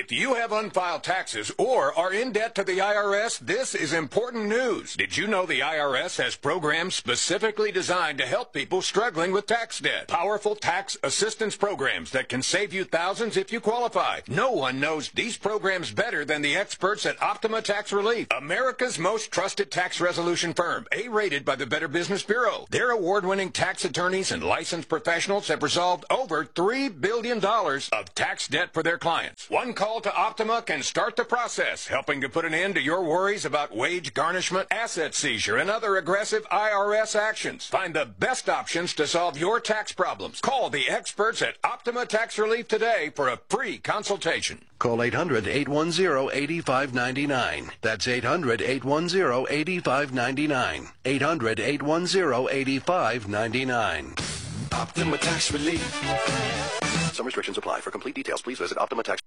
If you have unfiled taxes or are in debt to the IRS, this is important news. Did you know the IRS has programs specifically designed to help people struggling with tax debt? Powerful tax assistance programs that can save you thousands if you qualify. No one knows these programs better than the experts at Optima Tax Relief, America's most trusted tax resolution firm, A-rated by the Better Business Bureau. Their award-winning tax attorneys and licensed professionals have resolved over $3 billion of tax debt for their clients. One call to Optima can start the process, helping to put an end to your worries about wage garnishment, asset seizure, and other aggressive IRS actions. Find the best options to solve your tax problems. Call the experts at Optima Tax Relief today for a free consultation. Call 800-810-8599. That's 800-810-8599. 800-810-8599. Optima Tax Relief. Some restrictions apply. For complete details, please visit Optima Tax.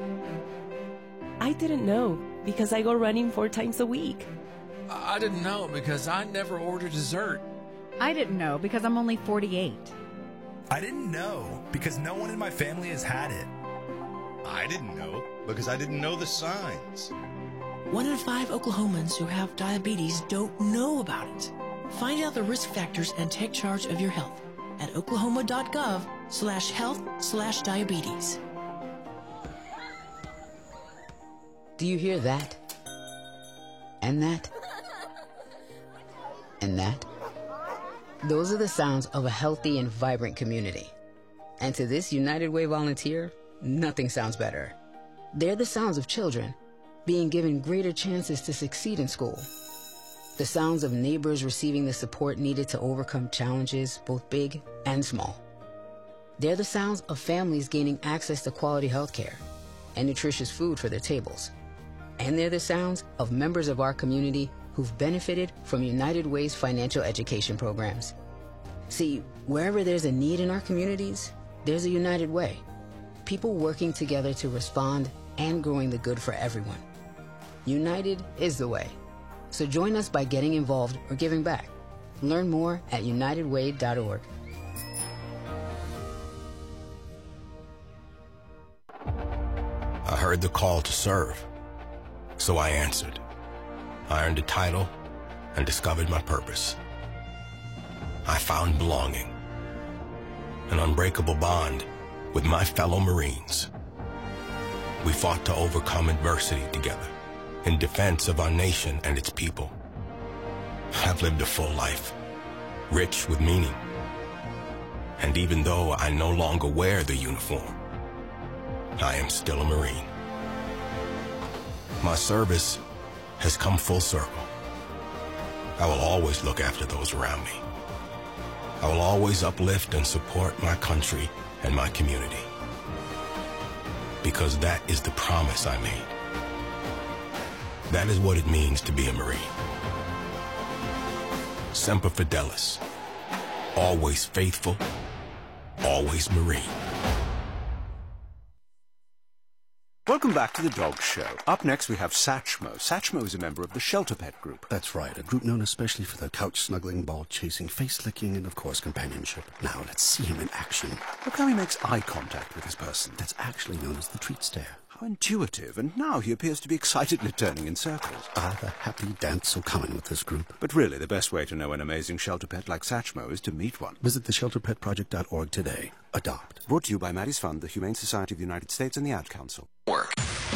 I didn't know because I go running 4 times a week. I didn't know because I never order dessert. I didn't know because I'm only 48. I didn't know because no one in my family has had it. I didn't know because I didn't know the signs. 1 in 5 Oklahomans who have diabetes don't know about it. Find out the risk factors and take charge of your health at oklahoma.gov/health/diabetes. Do you hear that? And that? And that? Those are the sounds of a healthy and vibrant community. And to this United Way volunteer, nothing sounds better. They're the sounds of children being given greater chances to succeed in school. The sounds of neighbors receiving the support needed to overcome challenges, both big and small. They're the sounds of families gaining access to quality health care and nutritious food for their tables. And they're the sounds of members of our community who've benefited from United Way's financial education programs. See, wherever there's a need in our communities, there's a United Way. People working together to respond and growing the good for everyone. United is the way. So join us by getting involved or giving back. Learn more at unitedway.org. I heard the call to serve, so I answered. I earned a title and discovered my purpose. I found belonging, an unbreakable bond with my fellow Marines. We fought to overcome adversity together in defense of our nation and its people. I've lived a full life, rich with meaning. And even though I no longer wear the uniform, I am still a Marine. My service has come full circle. I will always look after those around me. I will always uplift and support my country and my community. Because that is the promise I made. That is what it means to be a Marine. Semper Fidelis. Always faithful, always Marine. Welcome back to The Dog Show. Up next, we have Satchmo. Satchmo is a member of the Shelter Pet Group. That's right, a group known especially for their couch-snuggling, ball-chasing, face-licking, and, of course, companionship. Now, let's see him in action. Look how he makes eye contact with his person. That's actually known as the treat stare. How intuitive, and now he appears to be excitedly turning in circles. Ah, the happy dance so common with this group. But really, the best way to know an amazing shelter pet like Satchmo is to meet one. Visit theshelterpetproject.org today. Adopt. Brought to you by Maddie's Fund, the Humane Society of the United States, and the Ad Council. Work.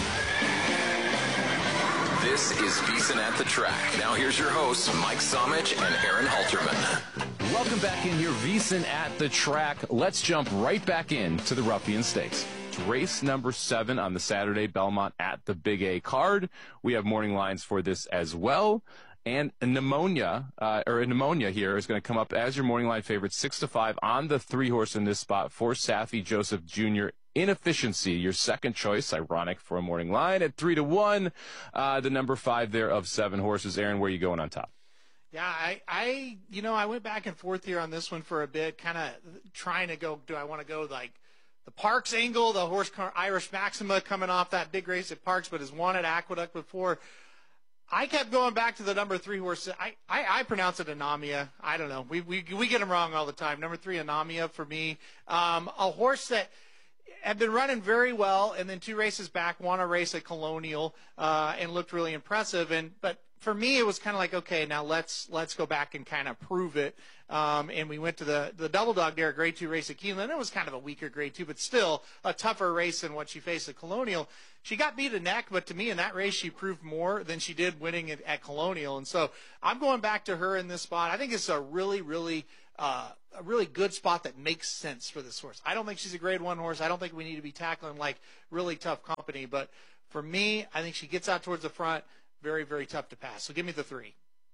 This is VEASAN at the Track. Now here's your hosts, Mike Somich and Aaron Halterman. Welcome back in here, VEASAN at the Track. Let's jump right back into the Ruffian Stakes. It's race number 7 on the Saturday, Belmont at the Big A card. We have morning lines for this as well. And pneumonia here is going to come up as your morning line favorite, 6-5 on the 3-horse in this spot for Saffie Joseph Jr. Inefficiency, your second choice, ironic for a morning line at 3-1. The number 5 there of 7 horses. Aaron, where are you going on top? Yeah, I went back and forth here on this one for a bit, kind of trying to go, do I want to go like the Parks angle, the horse Irish Maxima coming off that big race at Parks, but has won at Aqueduct before. I kept going back to the number 3 horse. I pronounce it Anamia. I don't know. We get them wrong all the time. Number 3, Anamia for me. A horse that had been running very well, and then 2 races back, won a race at Colonial, and looked really impressive. But for me, it was kind of like, okay, now let's go back and kind of prove it. And we went to the Double Dog Dare Grade 2 race at Keeneland. It was kind of a weaker Grade 2, but still a tougher race than what she faced at Colonial. She got beat a neck, but to me in that race she proved more than she did winning at Colonial. And so I'm going back to her in this spot. I think it's a really good spot that makes sense for this horse. I don't think she's a Grade 1 horse. I don't think we need to be tackling like really tough company. But for me, I think she gets out towards the front. Very, very tough to pass. So give me the 3.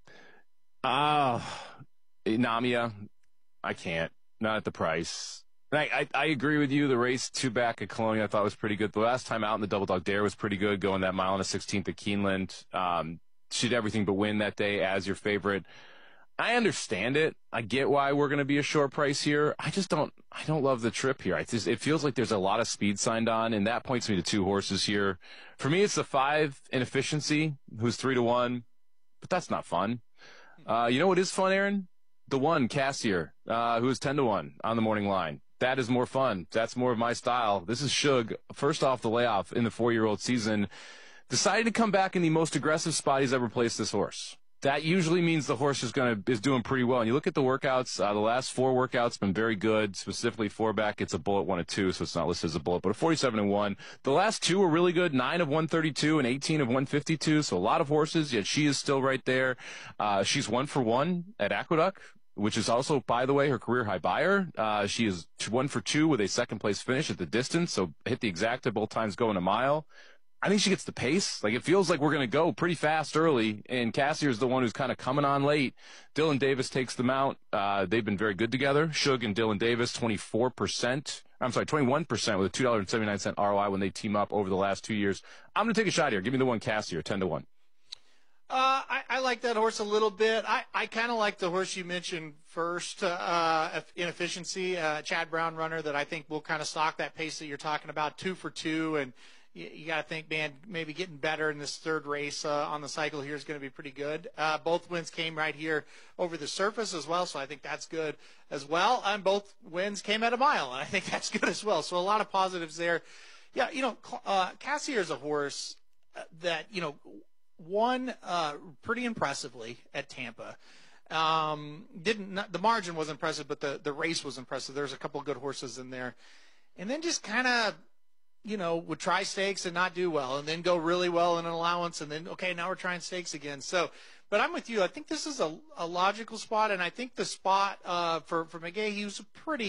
Namia, I can't. Not at the price. I agree with you. The race 2 back at Colonial I thought was pretty good. The last time out in the Double Dog Dare was pretty good, going that mile and a 16th at Keeneland. She did everything but win that day as your favorite. I understand it. I get why we're going to be a short price here. I don't love the trip here. It feels like there's a lot of speed signed on, and that points me to 2 horses here. For me, it's the 5 Inefficiency, who's 3-1, but that's not fun. You know what is fun, Aaron? The 1, Cassier, who is 10-1 on the morning line. That is more fun. That's more of my style. This is Shug, first off the layoff in the 4-year-old season, decided to come back in the most aggressive spot he's ever placed this horse. That usually means the horse is doing pretty well. And you look at the workouts, the last 4 workouts been very good. Specifically, 4 back, it's a bullet, 1 of 2, so it's not listed as a bullet, but a 47-1. The last 2 were really good, 9 of 132 and 18 of 152. So a lot of horses, yet she is still right there. She's 1 for 1 at Aqueduct, which is also, by the way, her career high buyer. She is 1 for 2 with a second place finish at the distance, so hit the exacta both times going a mile. I think she gets the pace. Like, it feels like we're going to go pretty fast early, and Cassier is the one who's kind of coming on late. Dylan Davis takes them out. They've been very good together. Shug and Dylan Davis, 21% with a $2.79 ROI when they team up over the last 2 years. I'm going to take a shot here. Give me the 1 Cassier, 10-1. I like that horse a little bit. I kind of like the horse you mentioned first, Inefficiency, Chad Brown runner, that I think will kind of stock that pace that you're talking about, 2 for 2, and you got to think, man, maybe getting better in this 3rd race on the cycle here is going to be pretty good. Both wins came right here over the surface as well, so I think that's good as well. And both wins came at a mile, and I think that's good as well. So a lot of positives there. Yeah, Cassier is a horse that, won pretty impressively at Tampa. The margin was impressive, but the race was impressive. There's a couple of good horses in there. And then just kind of, would try stakes and not do well, and then go really well in an allowance, and then, okay, now we're trying stakes again. So, but I'm with you. I think this is a logical spot, and I think the spot for McGay, he's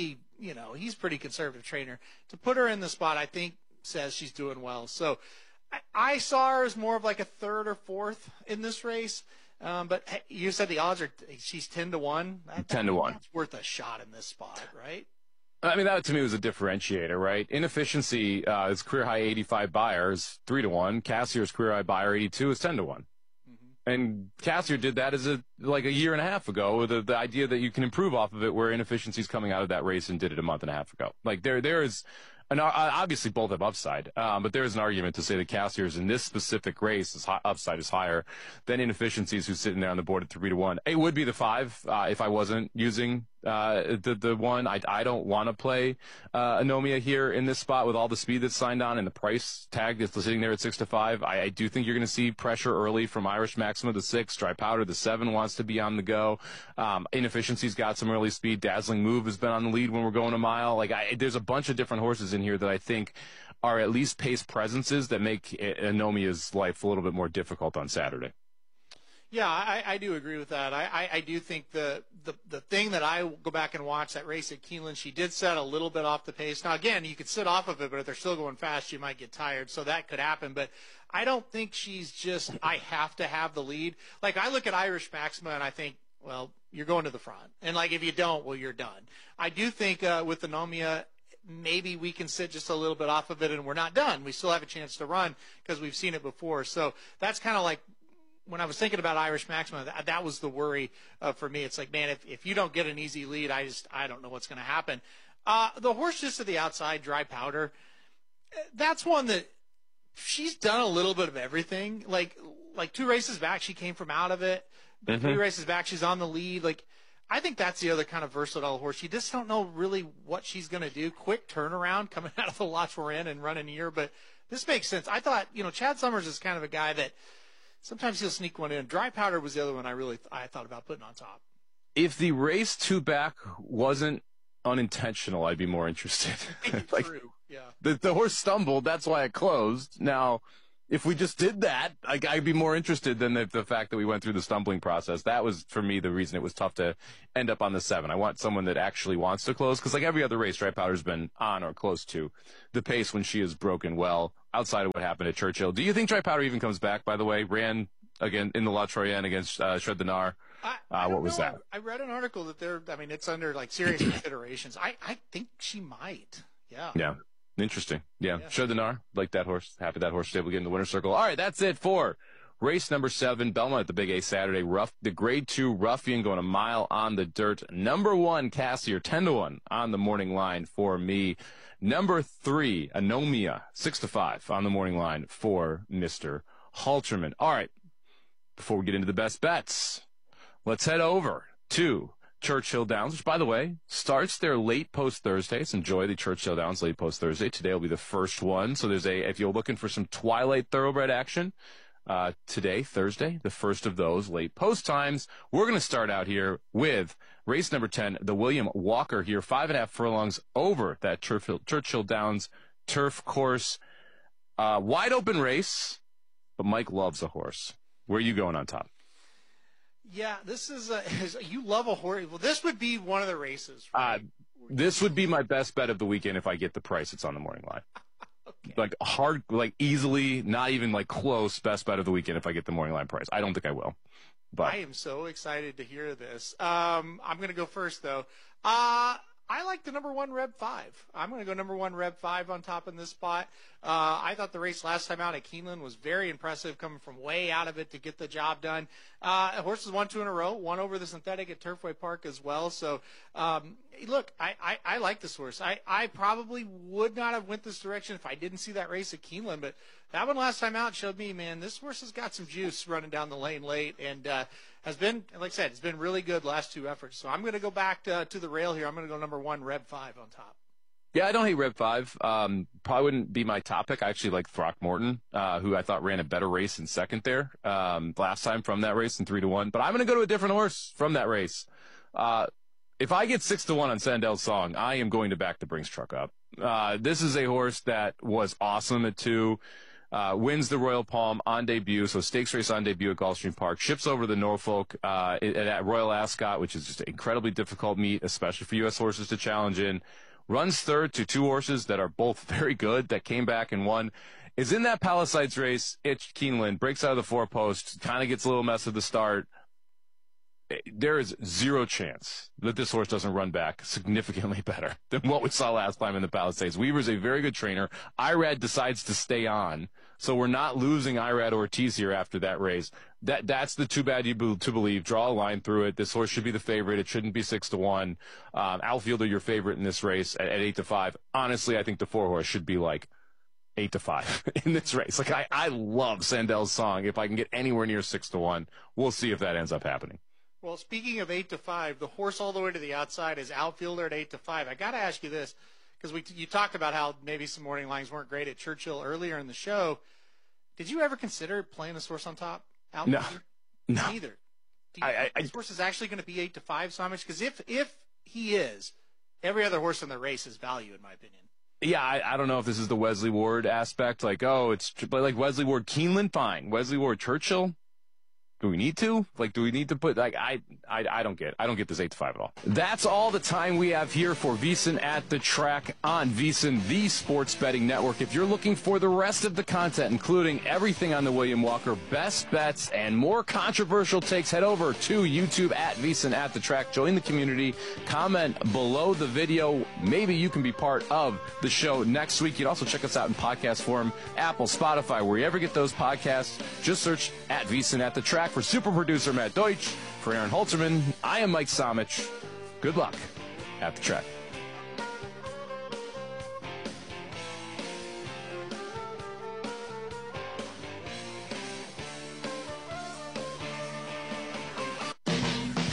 he's a pretty conservative trainer. To put her in the spot, I think, says she's doing well. So I saw her as more of like a 3rd or 4th in this race. But hey, you said the odds she's 10-1. 10-1. That's worth a shot in this spot, right? I mean, that to me was a differentiator, right? Inefficiency is career high 85 buyers, 3-1. Cassier's career high buyer 82 is 10-1. Mm-hmm. And Cassier did that as a year and a half ago, with the idea that you can improve off of it, where Inefficiency's coming out of that race and did it a month and a half ago. Like there is. And obviously both have upside, but there is an argument to say that Cassier's in this specific race upside is higher than Inefficiencies, who's sitting there on the board at 3-1. It would be the 5 if I wasn't using the 1. I don't want to play Anomia here in this spot with all the speed that's signed on and the price tag that's sitting there at 6-5. I do think you're going to see pressure early from Irish Maxima, the 6, Dry Powder, the 7 wants to be on the go. Inefficiency's got some early speed. Dazzling Move has been on the lead when we're going a mile. There's a bunch of different horses in here that I think are at least pace presences that make Anomia's life a little bit more difficult on Saturday. Yeah, I do agree with that. I do think the thing that I go back and watch, that race at Keeneland, she did set a little bit off the pace. Now, again, you could sit off of it, but if they're still going fast, you might get tired. So that could happen. But I don't think she's just, I have to have the lead. Like, I look at Irish Maxima and I think, well, you're going to the front. And, if you don't, well, you're done. I do think with Anomia, maybe we can sit just a little bit off of it and we're not done. We still have a chance to run because we've seen it before. So that's kind of like, when I was thinking about Irish Maxima, that was the worry for me. It's like, man, if you don't get an easy lead, I don't know what's going to happen. The horse just to the outside, Dry Powder, that's one that she's done a little bit of everything. Like 2 races back, she came from out of it. Mm-hmm. 3 races back, she's on the lead. I think that's the other kind of versatile horse. You just don't know really what she's going to do. Quick turnaround coming out of the La Touraine and running here, but this makes sense. I thought, Chad Summers is kind of a guy that sometimes he'll sneak one in. Dry Powder was the other one I thought about putting on top. If the race 2 back wasn't unintentional, I'd be more interested. True. Yeah. The horse stumbled. That's why it closed. Now, if we just did that, I'd be more interested than the fact that we went through the stumbling process. That was, for me, the reason it was tough to end up on the 7. I want someone that actually wants to close, because like every other race, Dry Powder's been on or close to the pace when she has broken well, outside of what happened at Churchill. Do you think Dry Powder even comes back, by the way? Ran again in the La Touraine against Shred the Gnar. What was that? I read an article that it's under serious considerations. I think she might. Yeah. Yeah. Interesting. Yeah. Shred the Gnar. Like that horse. Happy that horse was able to get in the winner's circle. All right. That's it for race number 7. Belmont at the Big A Saturday. The grade 2 Ruffian going a mile on the dirt. Number 1, Cassier, 10-1 on the morning line for me. Number 3, Anomia, 6-5 on the morning line for Mr. Halterman. All right. Before we get into the best bets, let's head over to Churchill Downs, which, by the way, starts their late post Thursdays. Enjoy the Churchill Downs late post Thursday. Today will be the first one. So if you're looking for some twilight thoroughbred action, today, Thursday, the first of those late post times. We're going to start out here with race number 10, the William Walker here, 5.5 furlongs over that Churchill Downs turf course. Wide open race, but Mike loves a horse. Where are you going on top? Yeah, this is you love a horse. Well, this would be one of the races. Right? This would be my best bet of the weekend if I get the price. It's on the morning line. Okay. Easily, not even close. Best bet of the weekend if I get the morning line price. I don't think I will. But I am so excited to hear this. I'm going to go first though. I like the number 1 Rev 5. I'm going to go number 1 Rev 5 on top in this spot. I thought the race last time out at Keeneland was very impressive, coming from way out of it to get the job done. Horses won 2 in a row, one over the synthetic at Turfway Park as well. So, look, I like this horse. I probably would not have went this direction if I didn't see that race at Keeneland, but that one last time out showed me, man, this horse has got some juice running down the lane late and has been, like I said, it's been really good last 2 efforts. So I'm going to go back to the rail here. I'm going to go number 1 Rev 5 on top. Yeah, I don't hate Rev 5. Probably wouldn't be my top pick. I actually like Throckmorton, who I thought ran a better race in second there last time from that race in 3-1. But I'm going to go to a different horse from that race. If I get 6-1 on Sandel's Song, I am going to back the Brinks truck up. This is a horse that was awesome at 2. Wins the Royal Palm on debut, so stakes race on debut at Gulfstream Park. Ships over to Norfolk at Royal Ascot, which is just an incredibly difficult meet, especially for U.S. horses to challenge in. Runs third to 2 horses that are both very good, that came back and won. Is in that Palisades race at Keeneland, breaks out of the 4-post, kind of gets a little mess at the start. There is 0 chance that this horse doesn't run back significantly better than what we saw last time in the Palisades. Weaver's a very good trainer. Irad decides to stay on, so we're not losing Irad Ortiz here after that race. That's the too bad to believe. Draw a line through it. This horse should be the favorite. It shouldn't be 6-1. Outfielder, your favorite in this race at 8-5. Honestly, I think the 4 horse should be 8-5 in this race. I love Sandel's Song. If I can get anywhere near 6-1, we'll see if that ends up happening. Well, speaking of 8-5, the horse all the way to the outside is Outfielder at 8-5. I got to ask you this, because you talked about how maybe some morning lines weren't great at Churchill earlier in the show. Did you ever consider playing this horse on top? Outfielder? No. Neither. Do you think this horse is actually going to be 8-5 so much? Because if he is, every other horse in the race is value, in my opinion. Yeah, I don't know if this is the Wesley Ward aspect. But Wesley Ward Keeneland, fine. Wesley Ward Churchill. Do we need to? Do we need to put, I don't get this 8-5 at all. That's all the time we have here for VSiN at the Track on VSiN, the sports betting network. If you're looking for the rest of the content, including everything on the William Walker, best bets, and more controversial takes, head over to YouTube at VSiN at the Track. Join the community. Comment below the video. Maybe you can be part of the show next week. You can also check us out in podcast form, Apple, Spotify, wherever you get those podcasts. Just search at VSiN at the Track. For super producer Matt Deutsch, for Aaron Halterman, I am Mike Somich. Good luck at the track.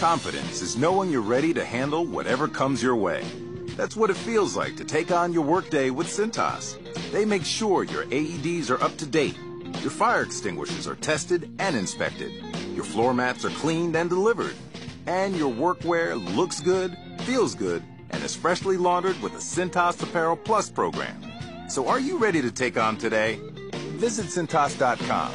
Confidence is knowing you're ready to handle whatever comes your way. That's what it feels like to take on your workday with Cintas. They make sure your AEDs are up to date, your fire extinguishers are tested and inspected, your floor mats are cleaned and delivered, and your workwear looks good, feels good, and is freshly laundered with the Cintas Apparel Plus program. So are you ready to take on today? Visit Cintas.com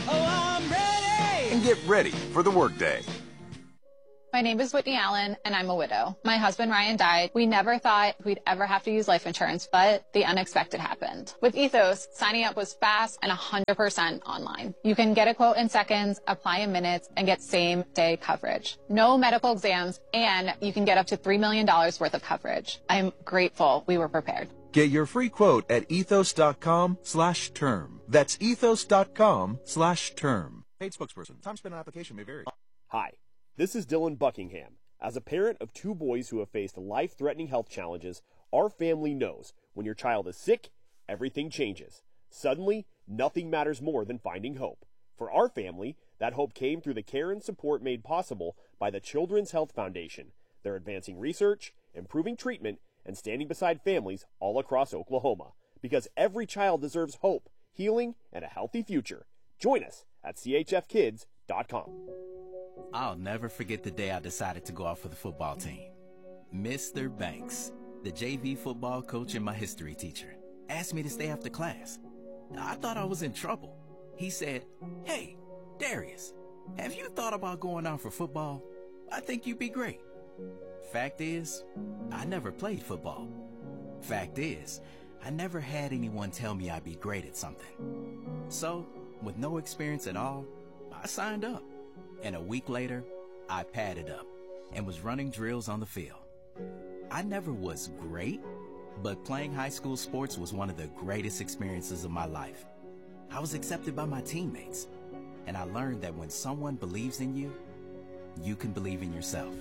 and get ready for the workday. My name is Whitney Allen, and I'm a widow. My husband, Ryan, died. We never thought we'd ever have to use life insurance, but the unexpected happened. With Ethos, signing up was fast and 100% online. You can get a quote in seconds, apply in minutes, and get same-day coverage. No medical exams, and you can get up to $3 million worth of coverage. I'm grateful we were prepared. Get your free quote at ethos.com/term. That's ethos.com/term. Paid spokesperson. Time spent on application may vary. Hi. This is Dylan Buckingham. As a parent of two boys who have faced life-threatening health challenges, our family knows when your child is sick, everything changes. Suddenly, nothing matters more than finding hope. For our family, that hope came through the care and support made possible by the Children's Health Foundation. They're advancing research, improving treatment, and standing beside families all across Oklahoma. Because every child deserves hope, healing, and a healthy future. Join us at chfkids.com. I'll never forget the day I decided to go out for the football team. Mr. Banks, the JV football coach and my history teacher, asked me to stay after class. I thought I was in trouble. He said, "Hey, Darius, have you thought about going out for football? I think you'd be great." Fact is, I never played football. Fact is, I never had anyone tell me I'd be great at something. So, with no experience at all, I signed up. And a week later, I padded up and was running drills on the field. I never was great, but playing high school sports was one of the greatest experiences of my life. I was accepted by my teammates, and I learned that when someone believes in you, you can believe in yourself.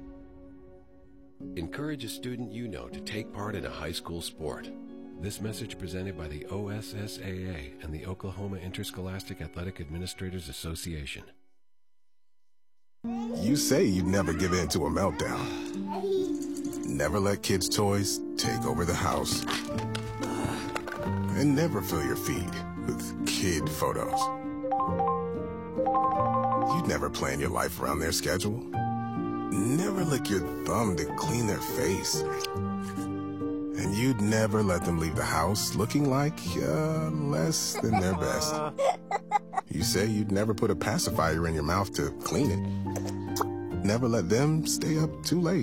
Encourage a student you know to take part in a high school sport. This message presented by the OSSAA and the Oklahoma Interscholastic Athletic Administrators Association. You say you'd never give in to a meltdown. Never let kids' toys take over the house. And never fill your feed with kid photos. You'd never plan your life around their schedule. Never lick your thumb to clean their face. And you'd never let them leave the house looking like less than their best. You say you'd never put a pacifier in your mouth to clean it. Never let them stay up too late.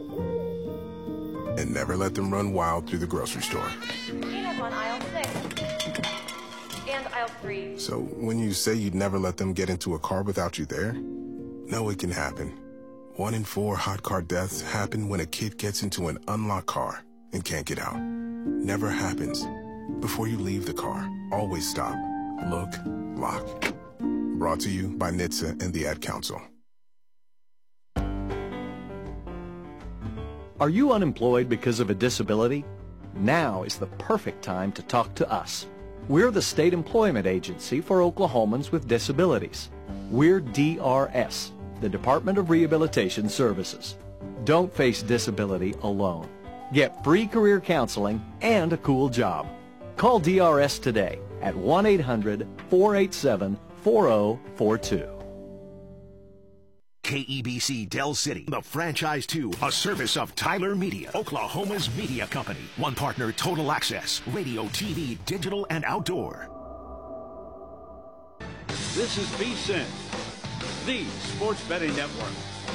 And never let them run wild through the grocery store. Peanuts on aisle 6. And aisle 3. So when you say you'd never let them get into a car without you there, know it can happen. 1 in 4 hot car deaths happen when a kid gets into an unlocked car and can't get out. Never happens. Before you leave the car, always stop, look, lock. Brought to you by NHTSA and the Ad Council. Are you unemployed because of a disability? Now is the perfect time to talk to us. We're the state employment agency for Oklahomans with disabilities. We're DRS, the Department of Rehabilitation Services. Don't face disability alone. Get free career counseling and a cool job. Call DRS today at 1-800-487-4042. KEBC Del City, the franchise to a service of Tyler Media, Oklahoma's media company. One partner, Total Access, radio, TV, digital, and outdoor. This is VSiN, the sports betting network.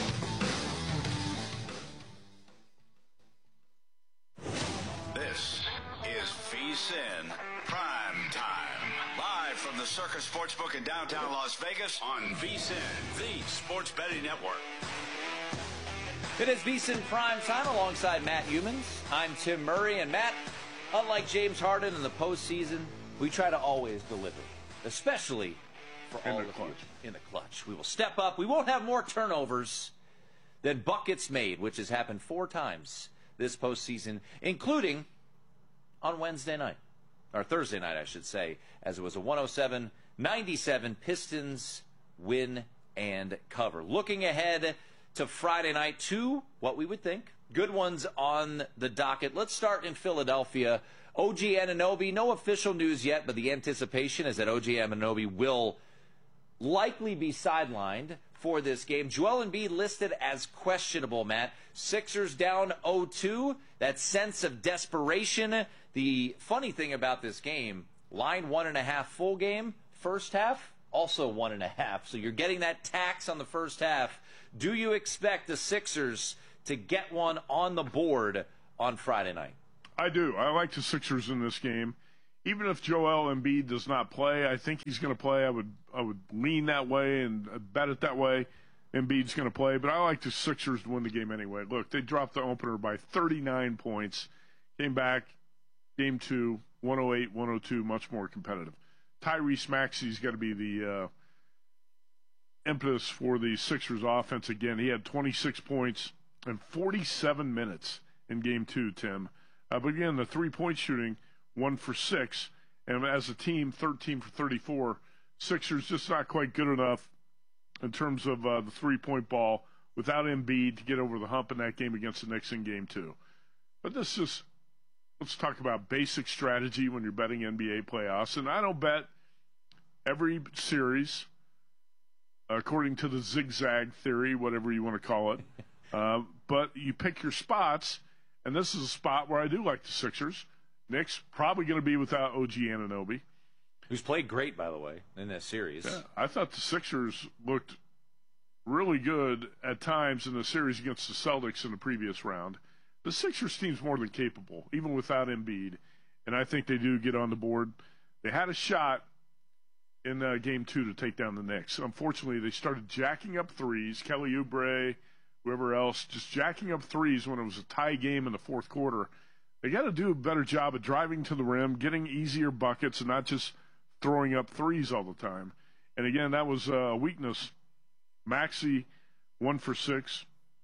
This is VSiN Prime Time. Live from the Circus Sportsbook in downtown Las Vegas on VSiN, the sports betting network. It is VSiN Prime Time alongside Matt Humans. I'm Tim Murray, and Matt, unlike James Harden in the postseason, we try to always deliver, especially for all of you in the clutch. We will step up. We won't have more turnovers than buckets made, which has happened 4 times this postseason, including on Wednesday night, or Thursday night, I should say, as it was a 107-97 Pistons win and cover. Looking ahead to Friday night. Two, what we would think, good ones on the docket. Let's start in Philadelphia. OG Anunoby, no official news yet, but the anticipation is that OG Anunoby will likely be sidelined for this game. Joel Embiid listed as questionable, Matt. Sixers down 0-2. That sense of desperation. The funny thing about this game, line 1.5 full game. First half, also 1.5. So you're getting that tax on the first half. Do you expect the Sixers to get one on the board on Friday night? I do. I like the Sixers in this game. Even if Joel Embiid does not play, I think he's going to play. I would lean that way and bet it that way. Embiid's going to play, but I like the Sixers to win the game anyway. Look, they dropped the opener by 39 points. Came back, game 2, 108-102, much more competitive. Tyrese Maxey's got to be the impetus for the Sixers offense again. He had 26 points in 47 minutes in game 2, Tim. But again, the three-point shooting, 1 for 6, and as a team, 13 for 34. Sixers just not quite good enough in terms of the three-point ball without Embiid to get over the hump in that game against the Knicks in game 2. But let's talk about basic strategy when you're betting NBA playoffs. And I don't bet every series according to the zigzag theory, whatever you want to call it. But you pick your spots, and this is a spot where I do like the Sixers. Knicks probably going to be without OG Anunoby, who's played great, by the way, in this series. Yeah, I thought the Sixers looked really good at times in the series against the Celtics in the previous round. The Sixers team's more than capable, even without Embiid, and I think they do get on the board. They had a shot in Game 2 to take down the Knicks. Unfortunately, they started jacking up threes. Kelly Oubre, whoever else, just jacking up threes when it was a tie game in the fourth quarter. They got to do a better job of driving to the rim, getting easier buckets, and not just throwing up threes all the time. And again, that was a weakness. Maxey, 1 for 6.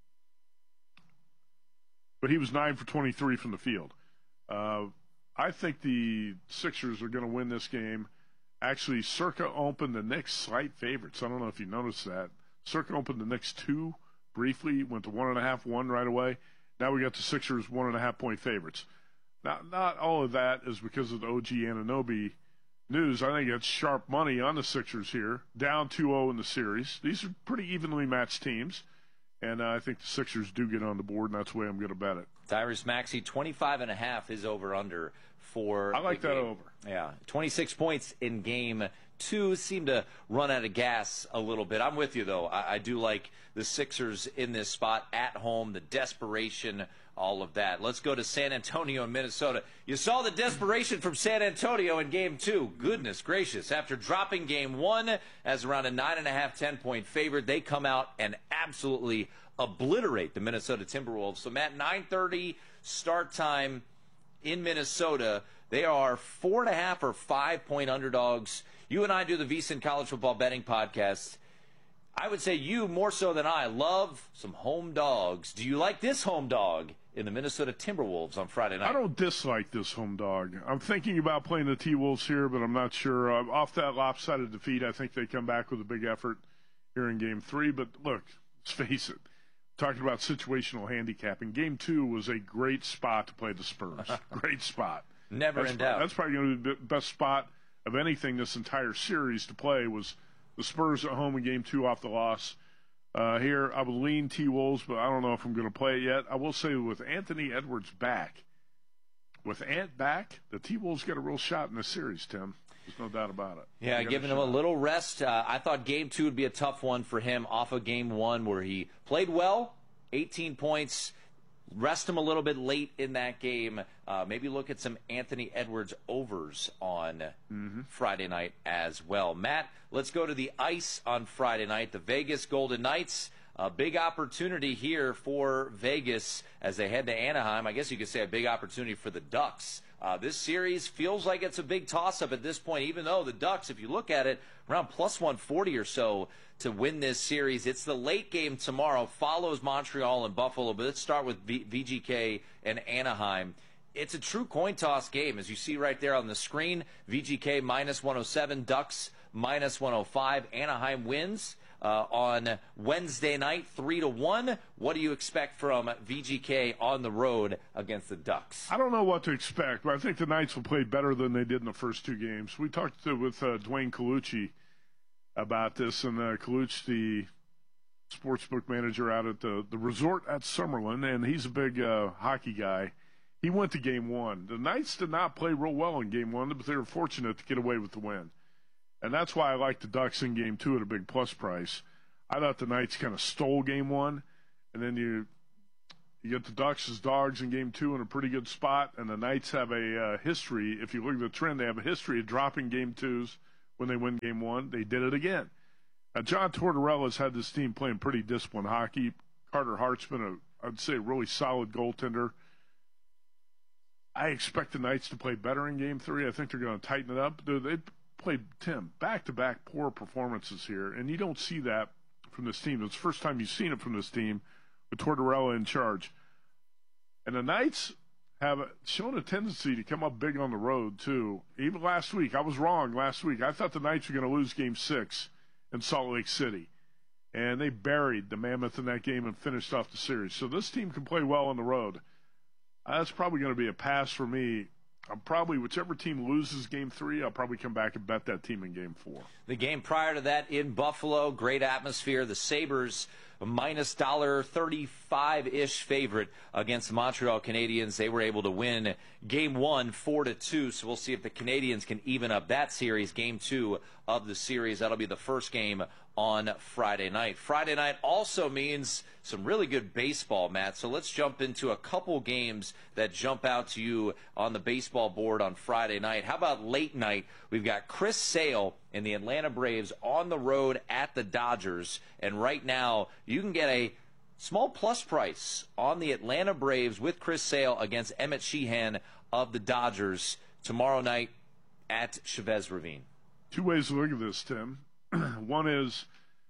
But he was 9 for 23 from the field. I think the Sixers are going to win this game. Actually, Circa opened the Knicks slight favorites. I don't know if you noticed that. Circa opened the Knicks 2 briefly, went to 1.5, 1 right away. Now we got the Sixers 1.5-point favorites. Now, not all of that is because of the OG Anunoby news. I think it's sharp money on the Sixers here. Down 2-0 in the series. These are pretty evenly matched teams. And I think the Sixers do get on the board, and that's the way I'm going to bet it. Tyrese Maxey, 25.5 is over-under for I like that game. over. Yeah, 26 points in game 2. Seem to run out of gas a little bit. I'm with you, though. I do like the Sixers in this spot at home, the desperation, all of that. Let's go to San Antonio and Minnesota. You saw the desperation from San Antonio in game 2. Goodness gracious. After dropping game 1 as around a 9.5, 10-point favorite, they come out and absolutely obliterate the Minnesota Timberwolves. So, Matt, 9:30 start time in Minnesota. They are 4.5 or 5-point underdogs. You and I do the VSiN College Football Betting Podcast. I would say you, more so than I, love some home dogs. Do you like this home dog in the Minnesota Timberwolves on Friday night? I don't dislike this home dog. I'm thinking about playing the T-Wolves here, but I'm not sure. Off that lopsided defeat, I think they come back with a big effort here in Game 3. But look, let's face it, talking about situational handicapping, Game 2 was a great spot to play the Spurs. Great spot. Never in doubt. That's probably going to be the best spot of anything this entire series to play was the Spurs at home in Game 2 off the loss. Here, I would lean T-Wolves, but I don't know if I'm going to play it yet. I will say with Anthony Edwards back, with Ant back, the T-Wolves get a real shot in this series, Tim. There's no doubt about it. Yeah, giving him a little rest. I thought Game 2 would be a tough one for him off of Game 1 where he played well, 18 points. Rest him a little bit late in that game. Maybe look at some Anthony Edwards overs on Friday night as well. Matt, let's go to the ice on Friday night. The Vegas Golden Knights, a big opportunity here for Vegas as they head to Anaheim. I guess you could say a big opportunity for the Ducks. This series feels like it's a big toss-up at this point, even though the Ducks, if you look at it, around plus 140 or so to win this series. It's the late game tomorrow, follows Montreal and Buffalo, but let's start with VGK and Anaheim. It's a true coin toss game, as you see right there on the screen. VGK minus 107, Ducks minus 105. Anaheim wins. on Wednesday night, 3-1. What do you expect from VGK on the road against the Ducks? I don't know what to expect, but I think the Knights will play better than they did in the first two games. We talked with Dwayne Colucci about this, and Colucci, the sportsbook manager out at the resort at Summerlin, and he's a big hockey guy. He went to game one. The Knights did not play real well in game one, but they were fortunate to get away with the win. And that's why I like the Ducks in game two at a big plus price. I thought the Knights kind of stole game one, and then you get the Ducks as dogs in game two in a pretty good spot, and the Knights have a history. If you look at the trend, they have a history of dropping game twos when they win game one. They did it again. John Tortorella's had this team playing pretty disciplined hockey. Carter Hart's been I'd say, a really solid goaltender. I expect the Knights to play better in game three. I think they're going to tighten it up. They played, Tim, back-to-back poor performances here, and you don't see that from this team. It's the first time you've seen it from this team with Tortorella in charge. And the Knights have shown a tendency to come up big on the road, too. Even last week, I was wrong last week. I thought the Knights were going to lose game 6 in Salt Lake City. And they buried the Mammoth in that game and finished off the series. So this team can play well on the road. That's probably going to be a pass for me. I'm probably, whichever team loses game 3, I'll probably come back and bet that team in game 4. The game prior to that in Buffalo, great atmosphere. The Sabres, minus $35-ish favorite against the Montreal Canadiens. They were able to win game 1 4-2. So we'll see if the Canadiens can even up that series. Game 2 of the series. That'll be the first game on Friday night. Friday night also means some really good baseball, Matt. So let's jump into a couple games that jump out to you on the baseball board on Friday night. How about late night? We've got Chris Sale and the Atlanta Braves on the road at the Dodgers. And right now, you can get a small plus price on the Atlanta Braves with Chris Sale against Emmett Sheehan of the Dodgers tomorrow night at Chavez Ravine. Two ways to look at this, Tim. One is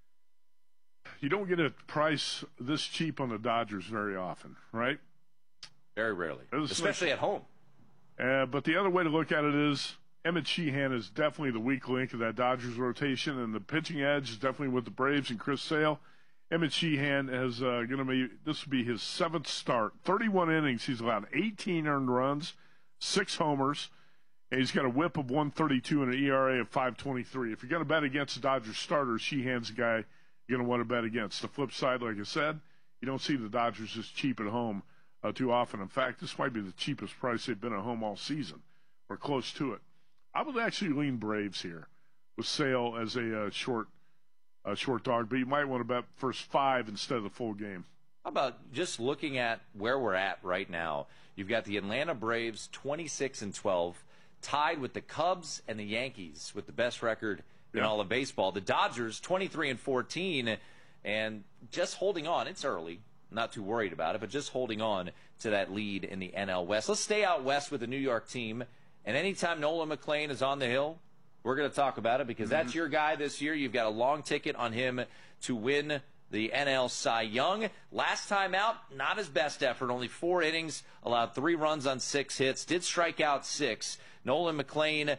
you don't get a price this cheap on the Dodgers very often, right? Very rarely, especially at home. But the other way to look at it is Emmett Sheehan is definitely the weak link of that Dodgers rotation, and the pitching edge is definitely with the Braves and Chris Sale. Emmett Sheehan is this will be his 7th start. 31 innings. He's allowed 18 earned runs, 6 homers. And he's got a whip of 132 and an ERA of 5.23. If you're going to bet against the Dodgers starters, Sheehan's the guy you're going to want to bet against. The flip side, like I said, you don't see the Dodgers as cheap at home too often. In fact, this might be the cheapest price they've been at home all season, or close to it. I would actually lean Braves here with Sale as a short dog, but you might want to bet first 5 instead of the full game. How about just looking at where we're at right now? You've got the Atlanta Braves 26-12. Tied with the Cubs and the Yankees with the best record in all of baseball. The Dodgers, 23-14, and just holding on. It's early. Not too worried about it, but just holding on to that lead in the NL West. Let's stay out west with the New York team. And anytime Nolan McLean is on the hill, we're going to talk about it because that's your guy this year. You've got a long ticket on him to win the NL Cy Young. Last time out, not his best effort. Only 4 innings, allowed 3 runs on 6 hits, did strike out 6. Nolan McLean,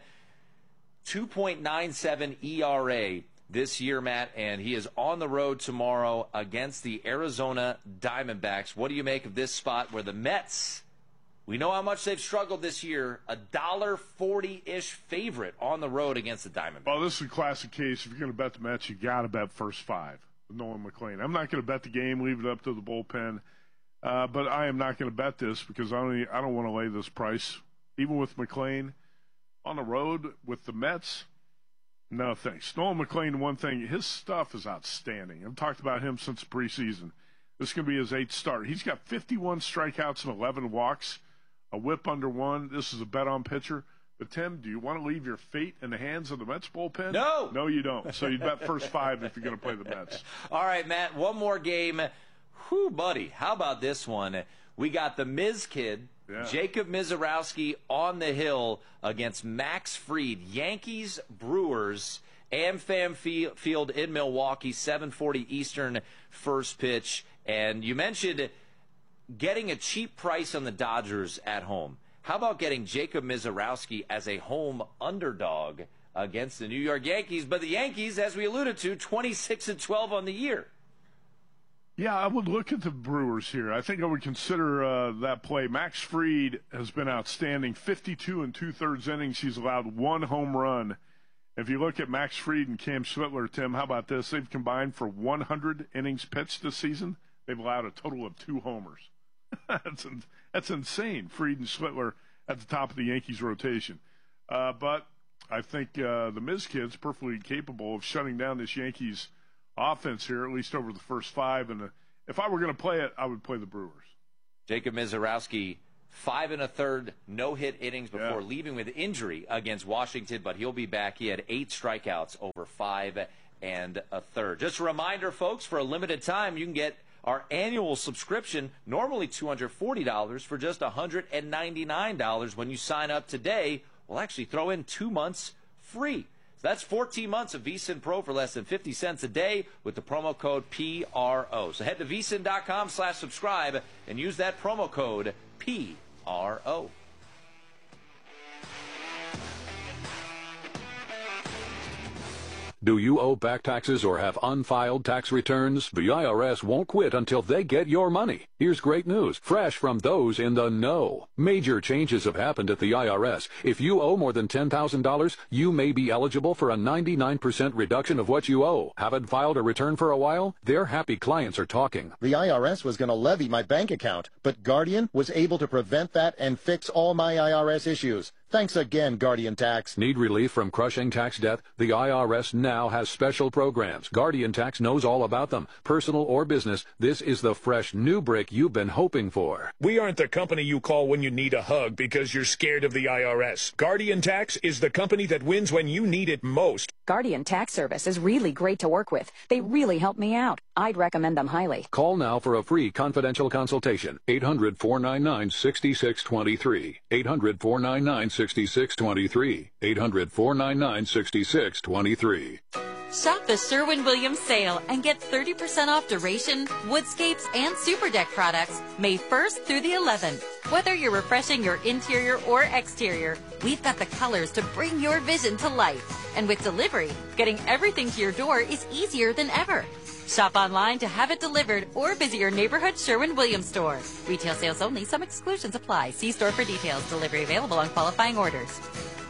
2.97 ERA this year, Matt, and he is on the road tomorrow against the Arizona Diamondbacks. What do you make of this spot where the Mets, we know how much they've struggled this year, a $1.40-ish favorite on the road against the Diamondbacks? Well, this is a classic case. If you're going to bet the Mets, you got to bet first 5 with Nolan McLean. I'm not going to bet the game, leave it up to the bullpen, but I am not going to bet this because I don't want to lay this price. Even with McLean on the road with the Mets, no thanks. Nolan McLean, one thing, his stuff is outstanding. I've talked about him since the preseason. This is going to be his 8th start. He's got 51 strikeouts and 11 walks, a whip under 1. This is a bet-on pitcher. But, Tim, do you want to leave your fate in the hands of the Mets bullpen? No. No, you don't. So you bet first 5 if you're going to play the Mets. All right, Matt, one more game. Whew, buddy, how about this one? We got the Miz Kid. Yeah. Jacob Mizorowski on the hill against Max Fried. Yankees, Brewers, AmFam Field in Milwaukee, 7:40 Eastern first pitch. And you mentioned getting a cheap price on the Dodgers at home. How about getting Jacob Mizorowski as a home underdog against the New York Yankees. But the Yankees, as we alluded to, 26-12 on the year. Yeah, I would look at the Brewers here. I think I would consider that play. Max Fried has been outstanding. 52 and 2/3 innings. He's allowed 1 home run. If you look at Max Fried and Cam Switler, Tim, how about this? They've combined for 100 innings pitched this season. They've allowed a total of 2 homers. That's insane. Fried and Switler at the top of the Yankees rotation. But I think the Miz kid's perfectly capable of shutting down this Yankees offense here, at least over the first 5. And if I were going to play it, I would play the Brewers. Jacob Misiorowski, 5 1/3 no-hit innings before leaving with injury against Washington, but he'll be back. He had 8 strikeouts over 5 1/3. Just a reminder, folks, for a limited time, you can get our annual subscription, normally $240 for just $199 when you sign up today. We'll actually throw in 2 months free. So that's 14 months of VSiN Pro for less than 50 cents a day with the promo code PRO. So head to vsin.com/subscribe and use that promo code PRO. Do you owe back taxes or have unfiled tax returns? The IRS won't quit until they get your money. Here's great news, fresh from those in the know. Major changes have happened at the IRS. If you owe more than $10,000, you may be eligible for a 99% reduction of what you owe. Haven't filed a return for a while? Their happy clients are talking. The IRS was going to levy my bank account, but Guardian was able to prevent that and fix all my IRS issues. Thanks again, Guardian Tax. Need relief from crushing tax debt? The IRS now has special programs. Guardian Tax knows all about them. Personal or business, this is the fresh new break you've been hoping for. We aren't the company you call when you need a hug because you're scared of the IRS. Guardian Tax is the company that wins when you need it most. Guardian Tax Service is really great to work with. They really help me out. I'd recommend them highly. Call now for a free confidential consultation. 800-499-6623. 800-499-6623. 800-499-6623. Shop the Sherwin-Williams sale and get 30% off duration, woodscapes, and super deck products May 1st through the 11th. Whether you're refreshing your interior or exterior, we've got the colors to bring your vision to life. And with delivery, getting everything to your door is easier than ever. Shop online to have it delivered or visit your neighborhood Sherwin-Williams store. Retail sales only. Some exclusions apply. See store for details. Delivery available on qualifying orders.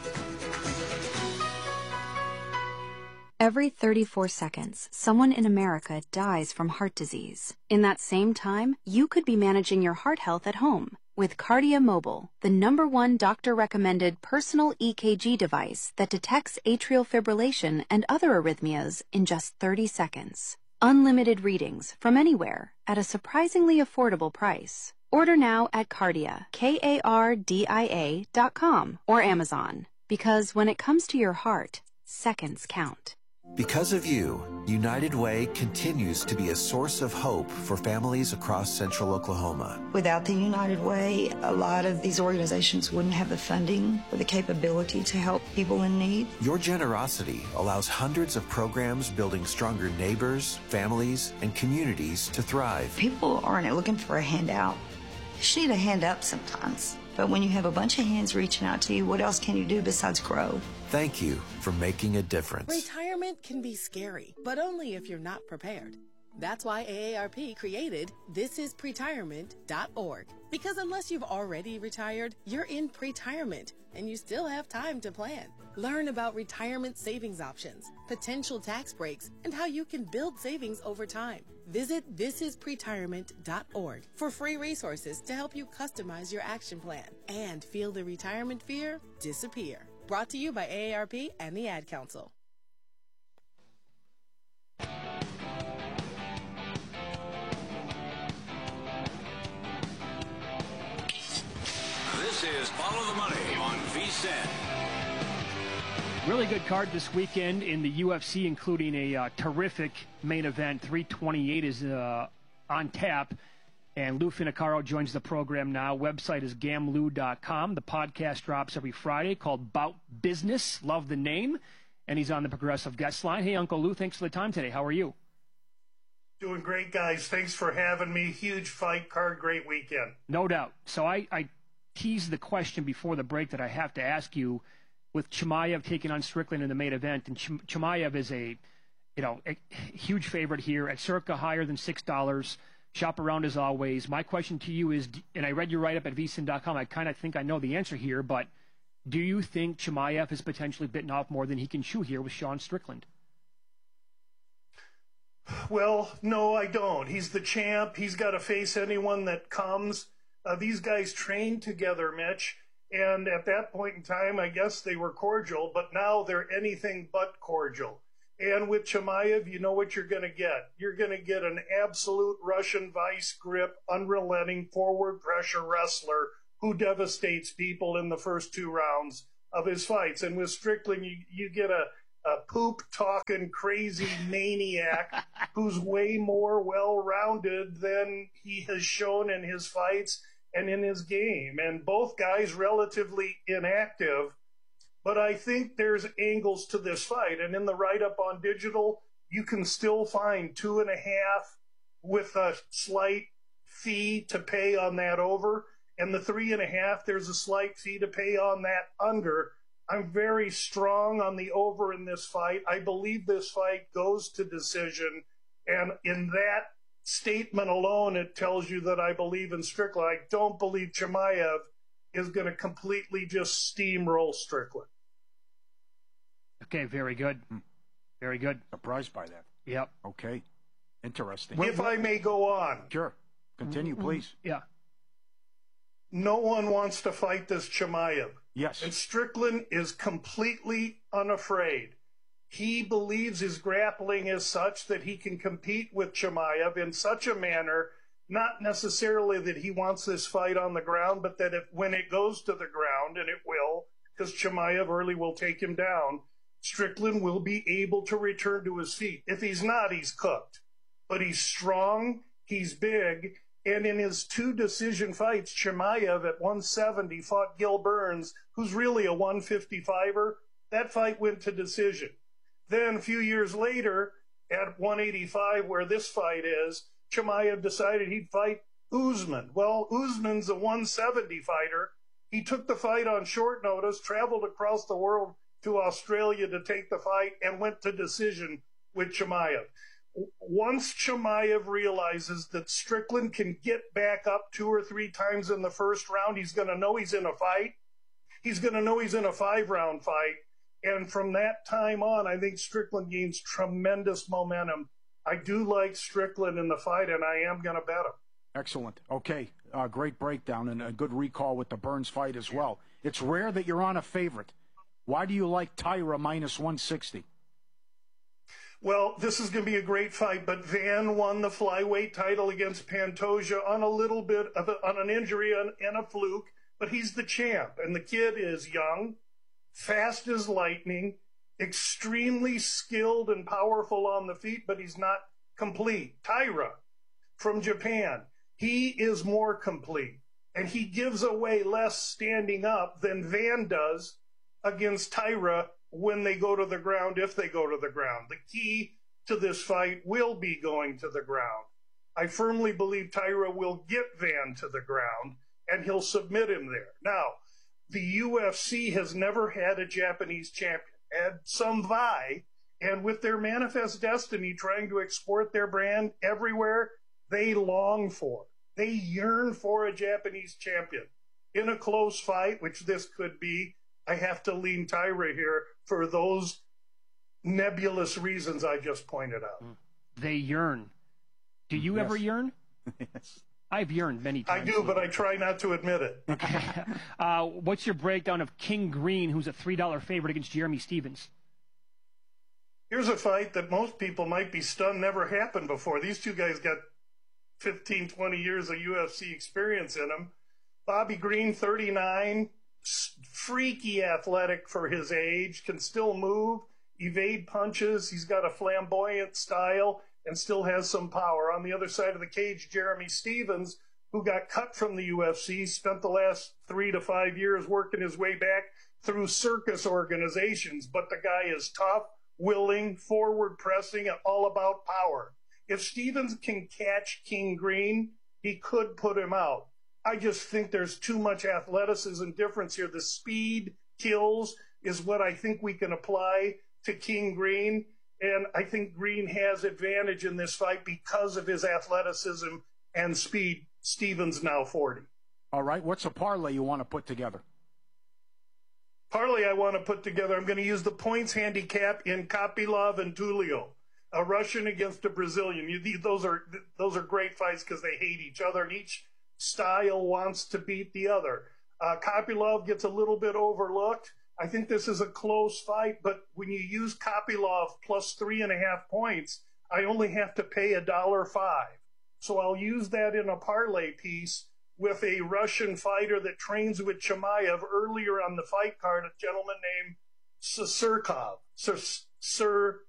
Every 34 seconds, someone in America dies from heart disease. In that same time, you could be managing your heart health at home with Cardia Mobile, the #1 doctor-recommended personal EKG device that detects atrial fibrillation and other arrhythmias in just 30 seconds. Unlimited readings from anywhere at a surprisingly affordable price. Order now at Cardia, KARDIA.com or Amazon. Because when it comes to your heart, seconds count. Because of you, United Way continues to be a source of hope for families across central Oklahoma. Without the United Way, a lot of these organizations wouldn't have the funding or the capability to help people in need. Your generosity allows hundreds of programs building stronger neighbors, families, and communities to thrive. People aren't looking for a handout. They just need a hand up sometimes. But when you have a bunch of hands reaching out to you, what else can you do besides grow? Thank you for making a difference. Retirement can be scary, but only if you're not prepared. That's why AARP created thisispretirement.org. Because unless you've already retired, you're in pretirement, and you still have time to plan. Learn about retirement savings options, potential tax breaks, and how you can build savings over time. Visit thisispretirement.org for free resources to help you customize your action plan and feel the retirement fear disappear. Brought to you by AARP and the Ad Council. This is Follow the Money on VSiN. Really good card this weekend in the UFC, including a terrific main event. 328 is on tap. And Lou Finicaro joins the program now. Website is gamlou.com. The podcast drops every Friday called Bout Business. Love the name. And he's on the Progressive Guest Line. Hey, Uncle Lou, thanks for the time today. How are you? Doing great, guys. Thanks for having me. Huge fight card, great weekend. No doubt. So I teased the question before the break that I have to ask you. with Chimaev taking on Strickland in the main event, and Chimaev is a huge favorite here at circa higher than $6. Shop around as always. My question to you is, and I read your write-up at vsin.com, I kind of think I know the answer here, but do you think Chimaev has potentially bitten off more than he can chew here with Sean Strickland? Well, no, I don't. He's the champ. He's got to face anyone that comes. These guys trained together, Mitch, and at that point in time, I guess they were cordial, but now they're anything but cordial. And with Chimaev, you know what you're going to get. You're going to get an absolute Russian vice grip, unrelenting forward pressure wrestler who devastates people in the first 2 rounds of his fights. And with Strickland, you get a poop-talking, crazy maniac who's way more well-rounded than he has shown in his fights and in his game. And both guys relatively inactive. But I think there's angles to this fight. And in the write-up on digital, you can still find 2.5 with a slight fee to pay on that over. And the 3.5, there's a slight fee to pay on that under. I'm very strong on the over in this fight. I believe this fight goes to decision. And in that statement alone, it tells you that I believe in Strickland. I don't believe Chimaev is going to completely just steamroll Strickland. Okay, very good. Very good. Surprised by that. Yep. Okay. Interesting. If I may go on. Sure. Continue, please. Yeah. No one wants to fight this Chimaev. Yes. And Strickland is completely unafraid. He believes his grappling is such that he can compete with Chimaev in such a manner, not necessarily that he wants this fight on the ground, but that when it goes to the ground, and it will, because Chimaev early will take him down, Strickland will be able to return to his feet. If he's not, he's cooked. But he's strong, he's big, and in his 2 decision fights, Chimaev at 170 fought Gil Burns, who's really a 155er. That fight went to decision. Then a few years later, at 185, where this fight is, Chimaev decided he'd fight Usman. Well, Usman's a 170 fighter. He took the fight on short notice, traveled across the world to Australia to take the fight, and went to decision with Chimaev. Once Chimaev realizes that Strickland can get back up 2 or 3 times in the first round, he's going to know he's in a fight. He's going to know he's in a 5-round fight. And from that time on, I think Strickland gains tremendous momentum. I do like Strickland in the fight, and I am going to bet him. Excellent. Okay. Great breakdown and a good recall with the Burns fight as well. It's rare that you're on a favorite. Why do you like Tyra minus 160? Well, this is going to be a great fight, but Van won the flyweight title against Pantoja on a little bit of on an injury and a fluke, but he's the champ, and the kid is young, fast as lightning, extremely skilled and powerful on the feet, but he's not complete. Tyra from Japan, he is more complete, and he gives away less standing up than Van does against Tyra when they go to the ground, if they go to the ground. The key to this fight will be going to the ground. I firmly believe Tyra will get Van to the ground, and he'll submit him there. Now, the UFC has never had a Japanese champion. Had some vie, and with their manifest destiny trying to export their brand everywhere, they long for, they yearn for a Japanese champion. In a close fight, which this could be, I have to lean Tyra here for those nebulous reasons I just pointed out. They yearn. Do you ever yearn? Yes. I've yearned many times. I do, but I try not to admit it. What's your breakdown of King Green, who's a $3 favorite against Jeremy Stevens? Here's a fight that most people might be stunned never happened before. These two guys got 15, 20 years of UFC experience in them. Bobby Green, 39, freaky athletic for his age, can still move, evade punches. He's got a flamboyant style and still has some power. On the other side of the cage, Jeremy Stevens, who got cut from the UFC, spent the last 3 to 5 years working his way back through circus organizations. But the guy is tough, willing, forward pressing, and all about power. If Stevens can catch King Green, he could put him out. I just think there's too much athleticism difference here. The speed kills. is what I think we can apply to King Green. And I think Green has advantage in this fight because of his athleticism and speed. Stevens now 40. All right. What's a parlay you want to put together? Parlay I want to put together, I'm going to use the points handicap in Kopylov and Tulio, a Russian against a Brazilian. Those are great fights because they hate each other, and each style wants to beat the other. Kopylov gets a little bit overlooked. I think this is a close fight, but when you use Kopylov plus 3.5 points, I only have to pay $1.05. So I'll use that in a parlay piece with a Russian fighter that trains with Chimaev earlier on the fight card, a gentleman named Surkov.